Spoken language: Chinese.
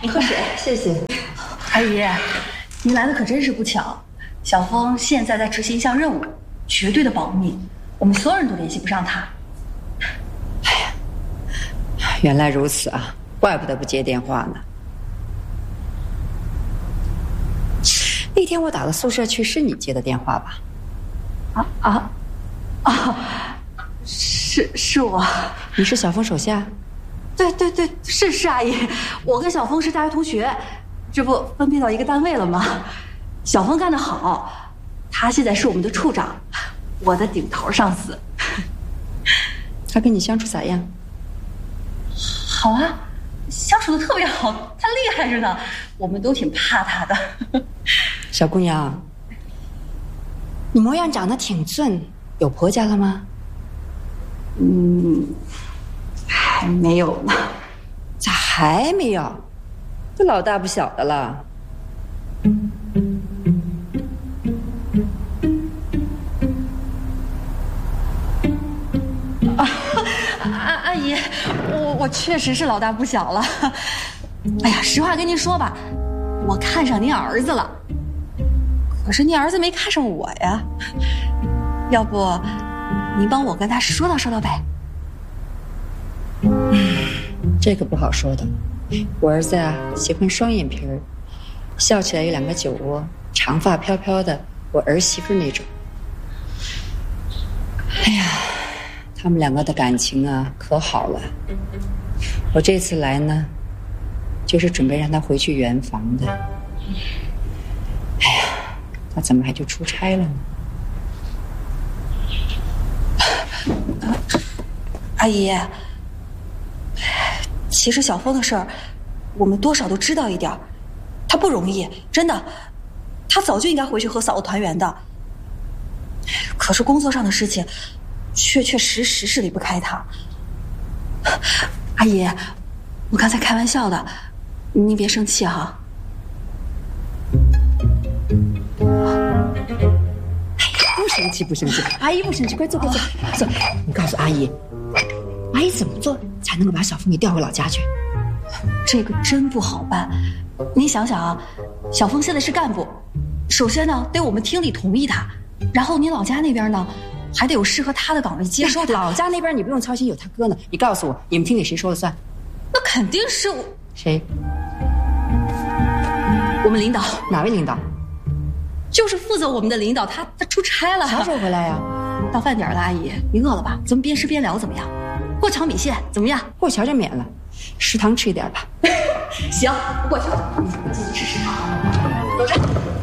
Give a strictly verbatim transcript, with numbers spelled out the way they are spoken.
你喝水，谢谢。 阿姨，您来的可真是不巧。小峰现在在执行一项任务，绝对的保密，我们所有人都联系不上他。 哎呀，原来如此啊，怪不得不接电话呢。那天我打到宿舍去，是你接的电话吧？ 啊啊啊！是是我。 你是小峰手下？ 对对对，是是阿姨，我跟小峰是大学同学，这不分配到一个单位了吗？小峰干得好，他现在是我们的处长，我的顶头上司。 他跟你相处咋样？ 好啊，相处的特别好，他厉害着呢，我们都挺怕他的。 小姑娘，你模样长得挺俊，有婆家了吗？ 嗯，还没有呢。 咋还没有？都老大不小的了。 啊，阿阿姨，我我确实是老大不小了。哎呀，实话跟您说吧，我看上您儿子了，可是您儿子没看上我呀。要不，您帮我跟他说道说道呗。 嗯，这个不好说的。我儿子啊，喜欢双眼皮儿，笑起来有两个酒窝，长发飘飘的，我儿媳妇那种。哎呀，他们两个的感情啊，可好了。我这次来呢，就是准备让他回去圆房的。哎呀，他怎么还就出差了呢？ 阿姨，其实小峰的事儿，我们多少都知道一点，他不容易，真的，他早就应该回去和嫂子团圆的。可是工作上的事情，确确实实是离不开他。阿姨，我刚才开玩笑的，您别生气哈。 不生气，不生气，阿姨不生气，快坐，快坐，坐。你告诉阿姨，阿姨怎么做才能够把小峰给调回老家去？ 这个真不好办。您想想啊，小峰现在是干部，首先呢得我们厅里同意他，然后您老家那边呢还得有适合他的岗位接收他。 老家那边你不用操心，有他哥呢。你告诉我，你们厅里谁说了算？ 那肯定是我。 谁？ 我们领导。 哪位领导？ 就是负责我们的领导，他他出差了。 啥时候回来呀？ 到饭点了，阿姨，您饿了吧？咱们边吃边聊怎么样？过桥米线怎么样？ 过桥就免了，食堂吃一点吧。 行，过桥，你进去吃食堂。走着。